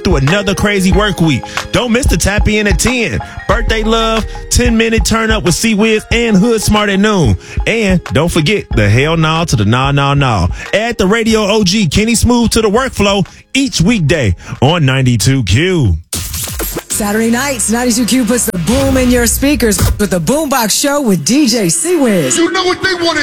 through another crazy work week. Don't miss the Tap In at 10. Birthday Love, 10-minute turn up with C-Wiz and Hood Smart at noon. And don't forget the Hell Nah to the Nah Nah Nah. Add the radio OG Kenny Smooth to the workflow each weekday on 92Q. Saturday nights, 92Q puts the boom in your speakers with the Boombox Show with DJ C-Wiz. You know what they want to